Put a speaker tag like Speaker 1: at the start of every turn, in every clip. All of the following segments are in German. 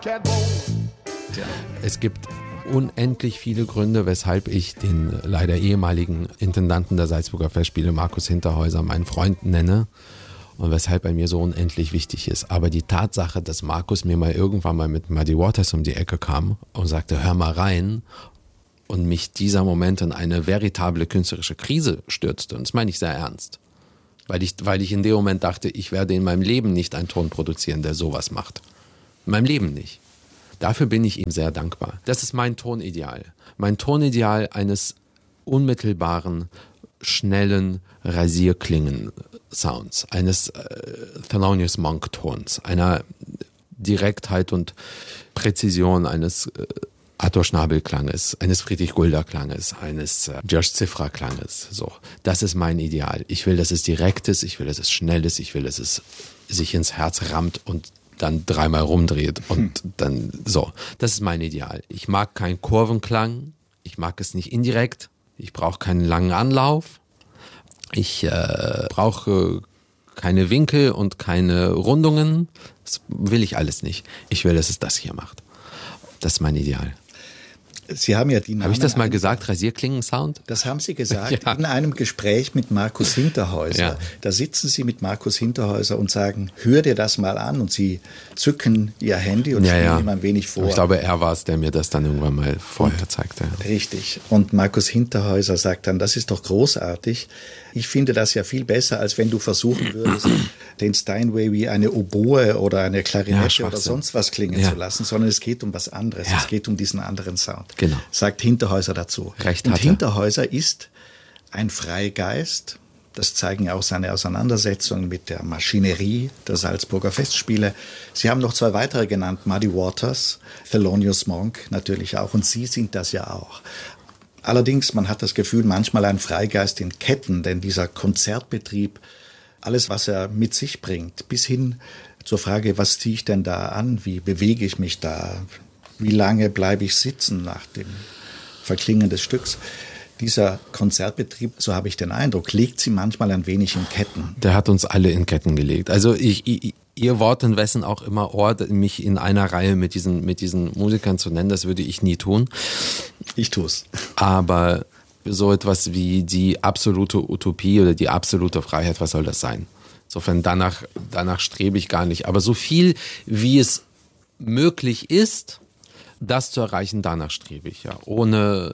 Speaker 1: Es gibt unendlich viele Gründe, weshalb ich den leider ehemaligen Intendanten der Salzburger Festspiele, Markus Hinterhäuser, meinen Freund nenne und weshalb er mir so unendlich wichtig ist. Aber die Tatsache, dass Markus mir mal irgendwann mal mit Muddy Waters um die Ecke kam und sagte, hör mal rein, und mich dieser Moment in eine veritable künstlerische Krise stürzte, und das meine ich sehr ernst, weil ich in dem Moment dachte, ich werde in meinem Leben nicht einen Ton produzieren, der sowas macht. In meinem Leben nicht. Dafür bin ich ihm sehr dankbar. Das ist mein Tonideal. Mein Tonideal eines unmittelbaren, schnellen Rasierklingen-Sounds, eines Thelonious Monk-Tons, einer Direktheit und Präzision eines Arthur Schnabel-Klanges, eines Friedrich Gulda-Klanges, eines George Cifra-Klanges. So, das ist mein Ideal. Ich will, dass es direkt ist, ich will, dass es schnell ist, ich will, dass es sich ins Herz rammt und dann dreimal rumdreht und dann so. Das ist mein Ideal. Ich mag keinen Kurvenklang, ich mag es nicht indirekt, ich brauche keinen langen Anlauf, ich brauche keine Winkel und keine Rundungen. Das will ich alles nicht. Ich will, dass es das hier macht. Das ist mein Ideal.
Speaker 2: Sie haben ja die Namen.
Speaker 1: Habe ich das mal gesagt, Rasierklingen-Sound?
Speaker 2: Das haben Sie gesagt,
Speaker 1: ja.
Speaker 2: In einem Gespräch mit Markus Hinterhäuser. Ja. Da sitzen Sie mit Markus Hinterhäuser und sagen, hör dir das mal an, und Sie zücken Ihr Handy und spielen ihm ein wenig vor.
Speaker 1: Ich glaube, er war es, der mir das dann irgendwann mal vorher zeigte.
Speaker 2: Richtig. Und Markus Hinterhäuser sagt dann, das ist doch großartig. Ich finde das ja viel besser, als wenn du versuchen würdest, den Steinway wie eine Oboe oder eine Klarinette oder sonst was klingen zu lassen, sondern es geht um was anderes. Es geht um diesen anderen Sound.
Speaker 1: Genau.
Speaker 2: Sagt Hinterhäuser dazu.
Speaker 1: Recht
Speaker 2: und
Speaker 1: hat er.
Speaker 2: Hinterhäuser ist ein Freigeist. Das zeigen auch seine Auseinandersetzungen mit der Maschinerie der Salzburger Festspiele. Sie haben noch 2 weitere genannt, Muddy Waters, Thelonious Monk natürlich auch, und Sie sind das ja auch. Allerdings, man hat das Gefühl, manchmal ein Freigeist in Ketten, denn dieser Konzertbetrieb, alles, was er mit sich bringt, bis hin zur Frage, was ziehe ich denn da an, wie bewege ich mich da, wie lange bleibe ich sitzen nach dem Verklingen des Stücks. Dieser Konzertbetrieb, so habe ich den Eindruck, legt sie manchmal ein wenig in Ketten.
Speaker 1: Der hat uns alle in Ketten gelegt. Also Ihr Wort in wessen auch immer Ohr, mich in einer Reihe mit diesen Musikern zu nennen, das würde ich nie tun.
Speaker 2: Ich tue es.
Speaker 1: Aber so etwas wie die absolute Utopie oder die absolute Freiheit, was soll das sein? Insofern danach strebe ich gar nicht. Aber so viel, wie es möglich ist, das zu erreichen, danach strebe ich ja. Ohne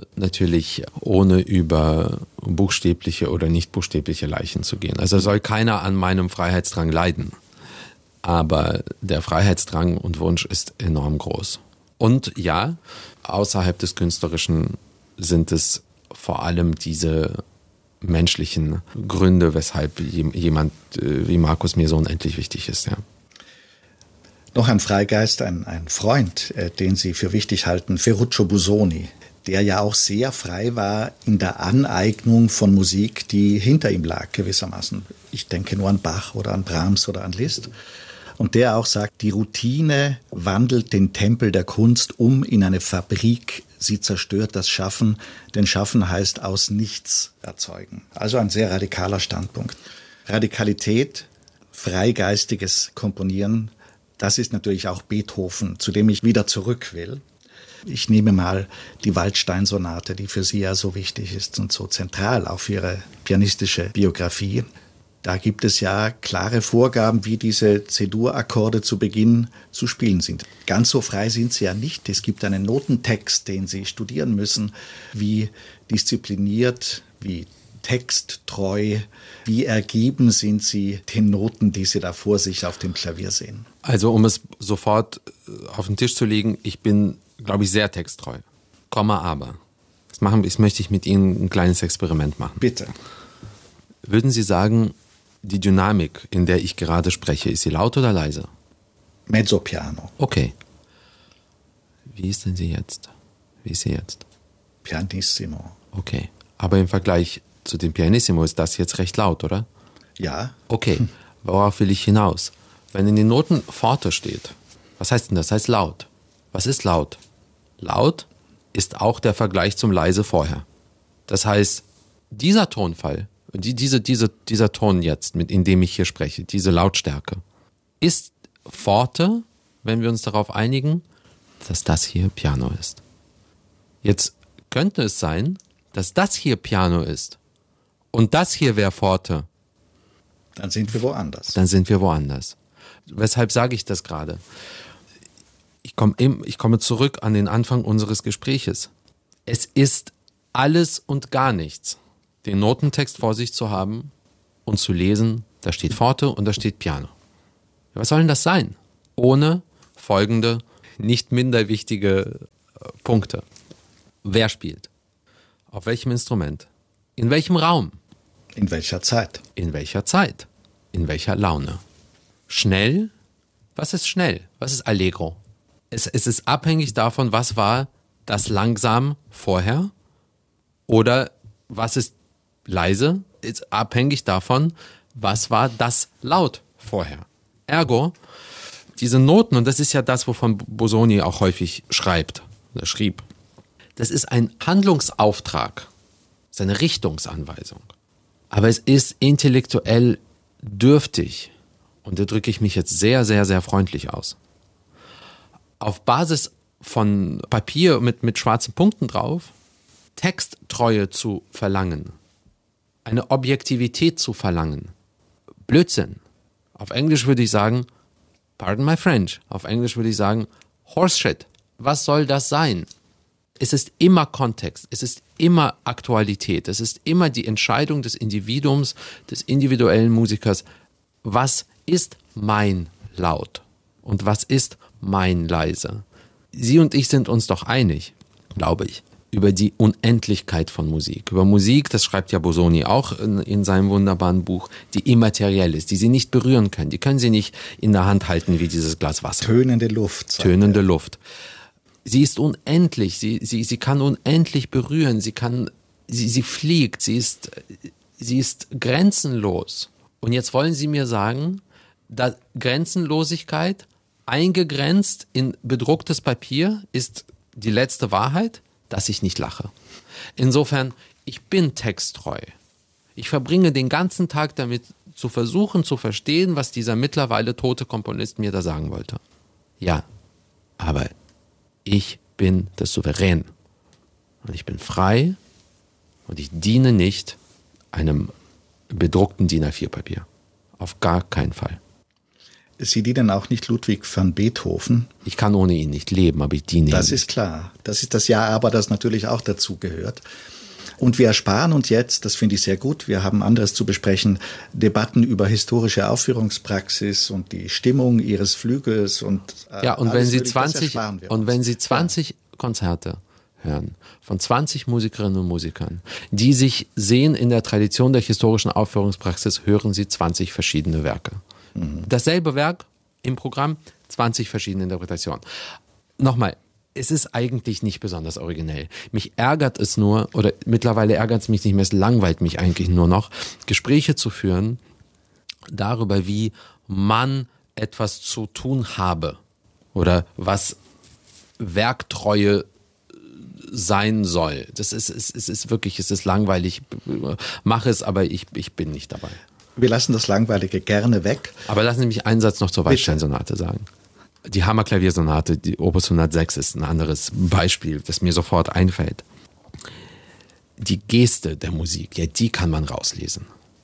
Speaker 1: über buchstäbliche oder nicht buchstäbliche Leichen zu gehen. Also soll keiner an meinem Freiheitsdrang leiden. Aber der Freiheitsdrang und Wunsch ist enorm groß. Und ja, außerhalb des Künstlerischen sind es vor allem diese menschlichen Gründe, weshalb jemand wie Markus mir so unendlich wichtig ist. Ja.
Speaker 2: Noch ein Freigeist, ein Freund, den Sie für wichtig halten, Ferruccio Busoni, der ja auch sehr frei war in der Aneignung von Musik, die hinter ihm lag gewissermaßen. Ich denke nur an Bach oder an Brahms oder an Liszt. Und der auch sagt, die Routine wandelt den Tempel der Kunst um in eine Fabrik. Sie zerstört das Schaffen, denn Schaffen heißt aus nichts erzeugen. Also ein sehr radikaler Standpunkt. Radikalität, freigeistiges Komponieren, das ist natürlich auch Beethoven, zu dem ich wieder zurück will. Ich nehme mal die Waldstein-Sonate, die für Sie ja so wichtig ist und so zentral auch für Ihre pianistische Biografie. Da gibt es ja klare Vorgaben, wie diese C-Dur-Akkorde zu Beginn zu spielen sind. Ganz so frei sind sie ja nicht. Es gibt einen Notentext, den Sie studieren müssen. Wie diszipliniert, wie texttreu, wie ergeben sind Sie den Noten, die Sie da vor sich auf dem Klavier sehen?
Speaker 1: Also um es sofort auf den Tisch zu legen, ich bin, glaube ich, sehr texttreu. Komma aber. Jetzt möchte ich mit Ihnen ein kleines Experiment machen.
Speaker 2: Bitte.
Speaker 1: Würden Sie sagen, die Dynamik, in der ich gerade spreche, ist sie laut oder leise?
Speaker 2: Mezzo piano.
Speaker 1: Okay. Wie ist denn sie jetzt? Wie ist sie jetzt?
Speaker 2: Pianissimo.
Speaker 1: Okay. Aber im Vergleich zu dem Pianissimo ist das jetzt recht laut, oder?
Speaker 2: Ja.
Speaker 1: Okay. Worauf will ich hinaus? Wenn in den Noten Forte steht, was heißt denn das? Das heißt laut. Was ist laut? Laut ist auch der Vergleich zum leise vorher. Das heißt, dieser Tonfall, dieser Ton jetzt, in dem ich hier spreche, diese Lautstärke, ist Forte, wenn wir uns darauf einigen, dass das hier Piano ist. Jetzt könnte es sein, dass das hier Piano ist und das hier wäre Forte.
Speaker 2: Dann sind wir woanders.
Speaker 1: Dann sind wir woanders. Weshalb sage ich das gerade? Ich komme zurück an den Anfang unseres Gespräches. Es ist alles und gar nichts, den Notentext vor sich zu haben und zu lesen, da steht Forte und da steht Piano. Was soll denn das sein? Ohne folgende, nicht minder wichtige Punkte. Wer spielt? Auf welchem Instrument? In welchem Raum?
Speaker 2: In welcher Zeit?
Speaker 1: In welcher Zeit? In welcher Laune? Schnell? Was ist schnell? Was ist Allegro? Es ist abhängig davon, was war das langsam vorher oder was ist leise, ist abhängig davon, was war das laut vorher. Ergo, diese Noten, und das ist ja das, wovon Busoni auch häufig schreibt oder schrieb, das ist ein Handlungsauftrag, das ist eine Richtungsanweisung. Aber es ist intellektuell dürftig, und da drücke ich mich jetzt sehr, sehr, sehr freundlich aus, auf Basis von Papier mit schwarzen Punkten drauf, Texttreue zu verlangen, eine Objektivität zu verlangen. Blödsinn. Auf Englisch würde ich sagen, pardon my French, auf Englisch würde ich sagen, Horseshit. Was soll das sein? Es ist immer Kontext, es ist immer Aktualität, es ist immer die Entscheidung des Individuums, des individuellen Musikers. Was ist mein Laut und was ist mein Leise? Sie und ich sind uns doch einig, glaube ich, über die Unendlichkeit von Musik. Über Musik, das schreibt ja Busoni auch in seinem wunderbaren Buch, die immateriell ist, die Sie nicht berühren können. Die können Sie nicht in der Hand halten wie dieses Glas Wasser.
Speaker 2: Tönende Luft.
Speaker 1: Tönende Luft. Sie ist unendlich, sie kann unendlich berühren, sie fliegt, sie ist grenzenlos. Und jetzt wollen Sie mir sagen, dass Grenzenlosigkeit eingegrenzt in bedrucktes Papier ist die letzte Wahrheit, dass ich nicht lache. Insofern, ich bin texttreu. Ich verbringe den ganzen Tag damit zu versuchen zu verstehen, was dieser mittlerweile tote Komponist mir da sagen wollte. Ja, aber ich bin das Souverän. Und ich bin frei und ich diene nicht einem bedruckten DIN A4-Papier. Auf gar keinen Fall.
Speaker 2: Sie dienen auch nicht Ludwig van Beethoven.
Speaker 1: Ich kann ohne ihn nicht leben, aber ich diene ihm.
Speaker 2: Das ist klar. Das ist das Ja, aber das natürlich auch dazu gehört. Und wir ersparen uns jetzt, das finde ich sehr gut, wir haben anderes zu besprechen, Debatten über historische Aufführungspraxis und die Stimmung ihres Flügels und
Speaker 1: ja, und wenn Sie 20 Konzerte hören von 20 Musikerinnen und Musikern, die sich sehen in der Tradition der historischen Aufführungspraxis, hören Sie 20 verschiedene Werke. Dasselbe Werk im Programm, 20 verschiedene Interpretationen. Nochmal, es ist eigentlich nicht besonders originell. Mich ärgert es nur, oder mittlerweile ärgert es mich nicht mehr, es langweilt mich eigentlich nur noch, Gespräche zu führen darüber, wie man etwas zu tun habe oder was Werktreue sein soll. Es ist wirklich, es ist langweilig. Mache es, aber ich bin nicht dabei.
Speaker 2: Wir lassen das Langweilige gerne weg.
Speaker 1: Aber lassen Sie mich einen Satz noch zur Waldstein-Sonate sagen. Die Hammerklaviersonate, die Opus 106 ist ein anderes Beispiel, das mir sofort einfällt. Die Geste der Musik, ja, die kann man rauslesen.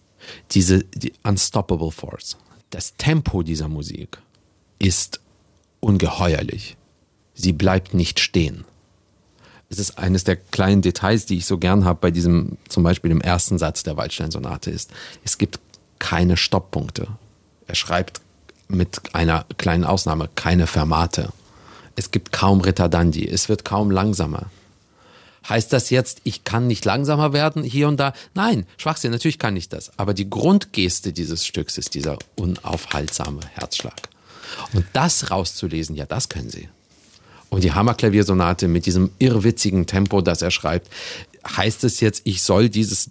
Speaker 1: Die Unstoppable Force. Das Tempo dieser Musik ist ungeheuerlich. Sie bleibt nicht stehen. Es ist eines der kleinen Details, die ich so gern habe bei diesem, zum Beispiel im ersten Satz der Waldstein-Sonate ist, es gibt keine Stopppunkte. Er schreibt mit einer kleinen Ausnahme keine Fermate. Es gibt kaum Ritardandi, es wird kaum langsamer. Heißt das jetzt, ich kann nicht langsamer werden hier und da? Nein, Schwachsinn, natürlich kann ich das. Aber die Grundgeste dieses Stücks ist dieser unaufhaltsame Herzschlag. Und das rauszulesen, ja, das können Sie. Und die Hammerklaviersonate mit diesem irrwitzigen Tempo, das er schreibt, heißt es jetzt, ich soll dieses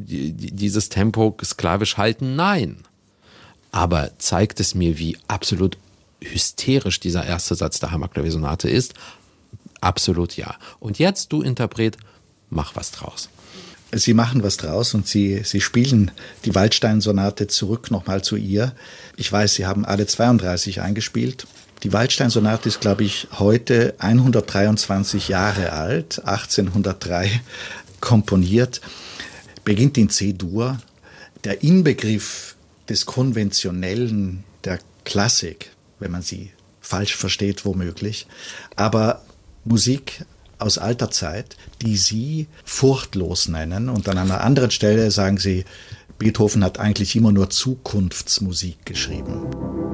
Speaker 1: Tempo sklavisch halten? Nein. Aber zeigt es mir, wie absolut hysterisch dieser erste Satz der Hammerklaviersonate ist? Absolut ja. Und jetzt, du Interpret, mach was draus.
Speaker 2: Sie machen was draus und Sie spielen die Waldstein-Sonate zurück nochmal zu ihr. Ich weiß, Sie haben alle 32 eingespielt. Die Waldstein-Sonate ist, glaube ich, heute 123 Jahre alt, 1803 komponiert, beginnt in C-Dur. Der Inbegriff des Konventionellen, der Klassik, wenn man sie falsch versteht womöglich, aber Musik aus alter Zeit, die Sie furchtlos nennen. Und an einer anderen Stelle sagen Sie, Beethoven hat eigentlich immer nur Zukunftsmusik geschrieben.